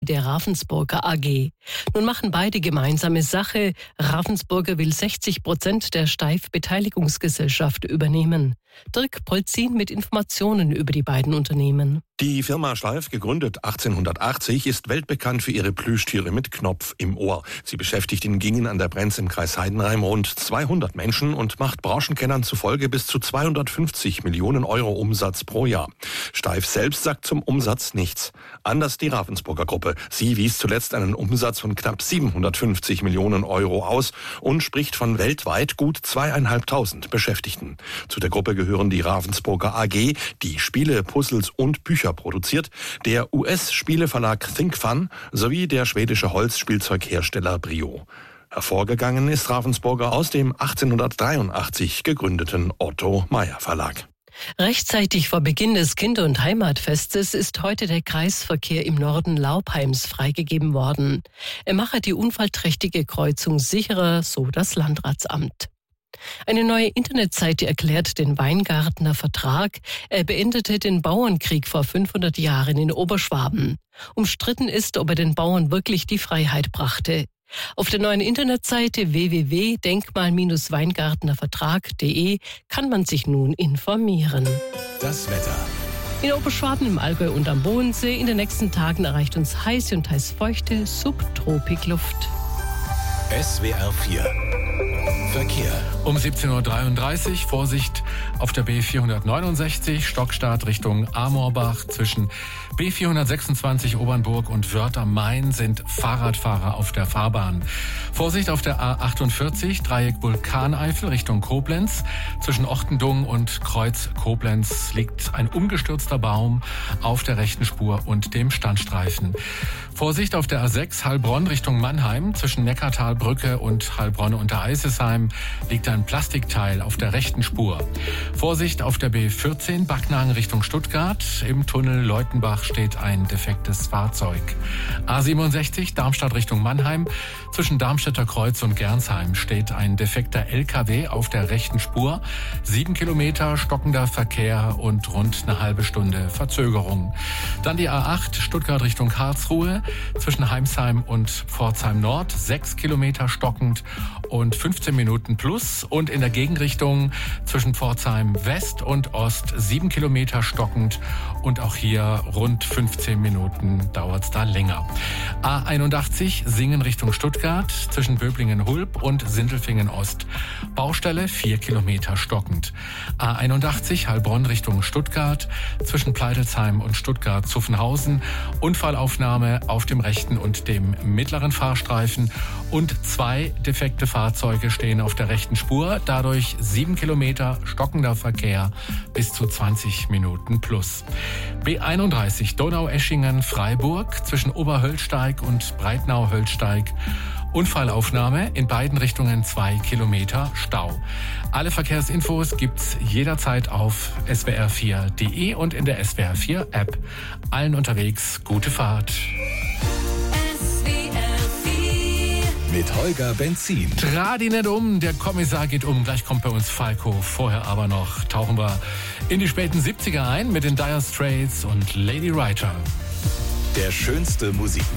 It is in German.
der Ravensburger AG. Nun machen beide gemeinsame Sache. Ravensburger will 60% der Steif-Beteiligungsgesellschaft übernehmen. Dirk Polzin mit Informationen über die beiden Unternehmen. Die Firma Steif, gegründet 1880, ist weltbekannt für ihre Plüschtiere mit Knopf im Ohr. Sie beschäftigt in Gingen an der Brenz im Kreis Heidenheim rund 200 Menschen und macht Branchenkennern zufolge bis zu 250 Millionen Euro Umsatz pro Jahr. Steif selbst sagt zum Umsatz nichts. Anders die Ravensburger Gruppe. Sie wies zuletzt einen Umsatz von knapp 750 Millionen Euro aus und spricht von weltweit gut 2.500 Beschäftigten. Zu der Gruppe gehören die Ravensburger AG, die Spiele, Puzzles und Bücher produziert, der US-Spieleverlag Think Fun sowie der schwedische Holzspielzeughersteller Brio. Hervorgegangen ist Ravensburger aus dem 1883 gegründeten Otto Meyer Verlag. Rechtzeitig vor Beginn des Kinder- und Heimatfestes ist heute der Kreisverkehr im Norden Laubheims freigegeben worden. Er mache die unfallträchtige Kreuzung sicherer, so das Landratsamt. Eine neue Internetseite erklärt den Weingartner Vertrag. Er beendete den Bauernkrieg vor 500 Jahren in Oberschwaben. Umstritten ist, ob er den Bauern wirklich die Freiheit brachte. Auf der neuen Internetseite www.denkmal-weingartnervertrag.de kann man sich nun informieren. Das Wetter. In Oberschwaben, im Allgäu und am Bodensee in den nächsten Tagen erreicht uns heiße und teils feuchte Subtropikluft. SWR 4 Verkehr. Um 17.33 Uhr Vorsicht auf der B469 Stockstadt Richtung Amorbach. Zwischen B426 Obernburg und Wörth am Main sind Fahrradfahrer auf der Fahrbahn. Vorsicht auf der A48 Dreieck Vulkaneifel Richtung Koblenz. Zwischen Ochtendung und Kreuz Koblenz liegt ein umgestürzter Baum auf der rechten Spur und dem Standstreifen. Vorsicht auf der A6 Heilbronn Richtung Mannheim. Zwischen Neckartalbrücke und Heilbronn unter Eisesheim liegt ein Plastikteil auf der rechten Spur. Vorsicht auf der B14 Backnang Richtung Stuttgart. Im Tunnel Leutenbach steht ein defektes Fahrzeug. A67 Darmstadt Richtung Mannheim. Zwischen Darmstädter Kreuz und Gernsheim steht ein defekter LKW auf der rechten Spur. 7 Kilometer stockender Verkehr und rund eine halbe Stunde Verzögerung. Dann die A8 Stuttgart Richtung Karlsruhe. Zwischen Heimsheim und Pforzheim Nord 6 Kilometer stockend und 15 Minuten plus. Und in der Gegenrichtung zwischen Pforzheim West und Ost 7 Kilometer stockend und auch hier rund 15 Minuten dauert es da länger. A81 Singen Richtung Stuttgart zwischen Böblingen-Hulb und Sindelfingen Ost. Baustelle 4 Kilometer stockend. A81 Heilbronn Richtung Stuttgart zwischen Pleitelsheim und Stuttgart-Zuffenhausen. Unfallaufnahme auf dem rechten und dem mittleren Fahrstreifen und 2 defekte Fahrzeuge stehen auf der rechten Spur. Dadurch 7 Kilometer stockender Verkehr bis zu 20 Minuten plus. B31 Donaueschingen-Freiburg zwischen Oberhöllsteig und Breitnau-Höllsteig. Unfallaufnahme in beiden Richtungen 2 Kilometer Stau. Alle Verkehrsinfos gibt's jederzeit auf swr4.de und in der SWR4 App. Allen unterwegs gute Fahrt. Mit Holger Benzin. Dreh nicht um, der Kommissar geht um. Gleich kommt bei uns Falco. Vorher aber noch tauchen wir in die späten 70er ein mit den Dire Straits und Lady Writer. Der schönste Musikmix.